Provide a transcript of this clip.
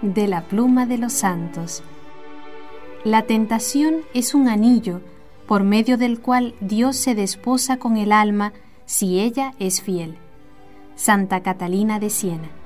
de la pluma de los santos. La tentación es un anillo por medio del cual Dios se desposa con el alma si ella es fiel. Santa Catalina de Siena.